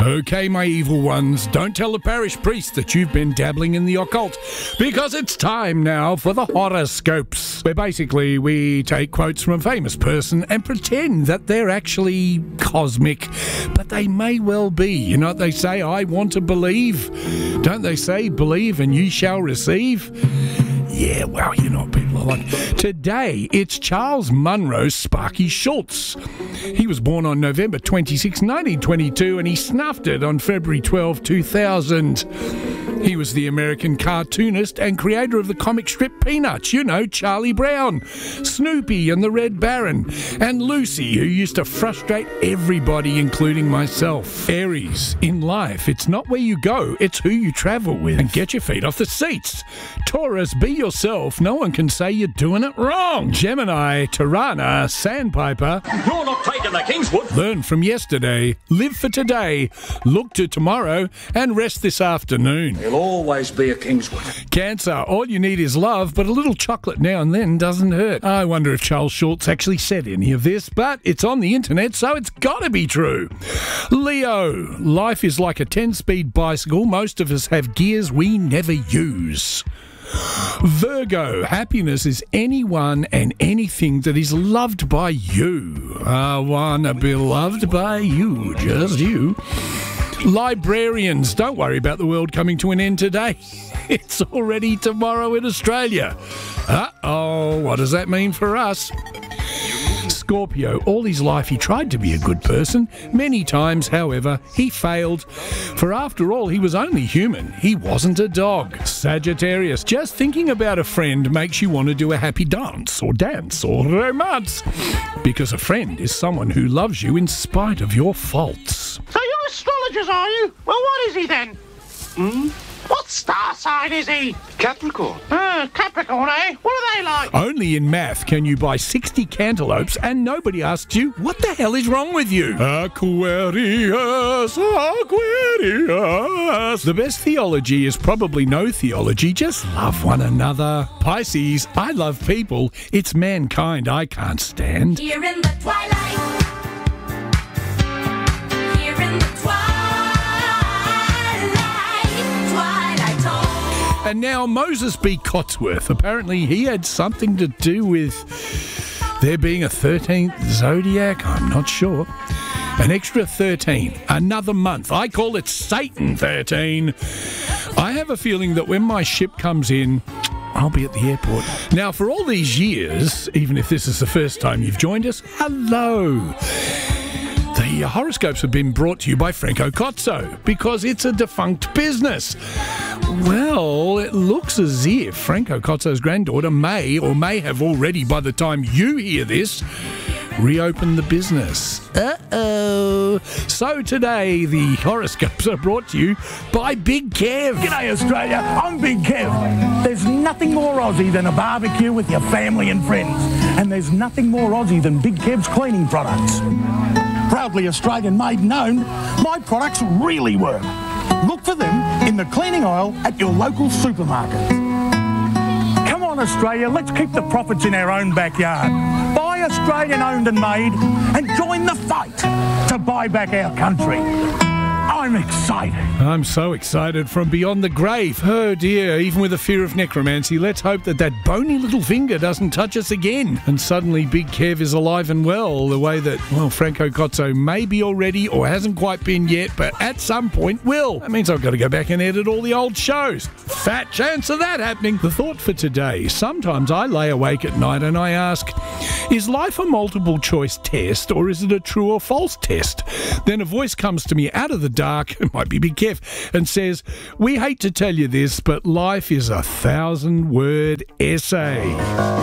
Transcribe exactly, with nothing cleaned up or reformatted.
Okay, my evil ones, don't tell the parish priest that you've been dabbling in the occult, because it's time now for the horoscopes, where basically we take quotes from a famous person and pretend that they're actually cosmic, but they may well be. You know what they say, I want to believe. Don't they say, believe and ye shall receive? Yeah, well, you know what people are like. Today, it's Charles Munro Sparky Schultz. He was born on November twenty-sixth, nineteen twenty-two, and he snuffed it on February twelfth, two thousand. He was the American cartoonist and creator of the comic strip Peanuts, you know, Charlie Brown, Snoopy and the Red Baron, and Lucy, who used to frustrate everybody, including myself. Aries, in life, it's not where you go, it's who you travel with. And get your feet off the seats. Taurus, be yourself, no one can say you're doing it wrong. Gemini, Tirana, Sandpiper. You're not taking the Kingswood. Learn from yesterday, live for today, look to tomorrow, and rest this afternoon. There'll always be a Kingswood. Cancer, all you need is love, but a little chocolate now and then doesn't hurt. I wonder if Charles Schultz actually said any of this, but it's on the internet, so it's got to be true. Leo, life is like a ten-speed bicycle. Most of us have gears we never use. Virgo, happiness is anyone and anything that is loved by you. I wanna be loved by you, just you. Librarians, don't worry about the world coming to an end today. It's already tomorrow in Australia. Uh-oh, what does that mean for us? Scorpio, all his life he tried to be a good person. Many times, however, he failed. For after all, he was only human. He wasn't a dog. Sagittarius, just thinking about a friend makes you want to do a happy dance or dance or romance. Because a friend is someone who loves you in spite of your faults. So you're astrologers, are you? Well, what is he then? Hmm? What star sign is he? Capricorn. Uh, Capricorn, eh? What are they like? Only in math can you buy sixty cantaloupes and nobody asks you, what the hell is wrong with you? Aquarius, Aquarius. The best theology is probably no theology, just love one another. Pisces, I love people. It's mankind I can't stand. Here in the twilight. And now Moses B. Cotsworth. Apparently he had something to do with there being a thirteenth zodiac. I'm not sure. An extra thirteen. Another month. I call it Satan thirteen. I have a feeling that when my ship comes in, I'll be at the airport. Now, for all these years, even if this is the first time you've joined us, hello. The horoscopes have been brought to you by Franco Cozzo because it's a defunct business. Well, it looks as if Franco Cozzo's granddaughter may or may have already, by the time you hear this, reopened the business. Uh-oh. So today, the horoscopes are brought to you by Big Kev. G'day Australia, I'm Big Kev. There's nothing more Aussie than a barbecue with your family and friends. And there's nothing more Aussie than Big Kev's cleaning products. Proudly Australian made and owned, my products really work. Look for them in the cleaning aisle at your local supermarket. Come on Australia, let's keep the profits in our own backyard. Buy Australian owned and made and join the fight to buy back our country. I'm excited. I'm so excited from beyond the grave. Oh dear, even with a fear of necromancy, let's hope that that bony little finger doesn't touch us again. And suddenly Big Kev is alive and well, the way that, well, Franco Cozzo may be already or hasn't quite been yet, but at some point will. That means I've got to go back and edit all the old shows. Fat chance of that happening. The thought for today, sometimes I lay awake at night and I ask, is life a multiple choice test or is it a true or false test? Then a voice comes to me out of the dark, it might be Big Kev, and says, we hate to tell you this, but life is a thousand word essay.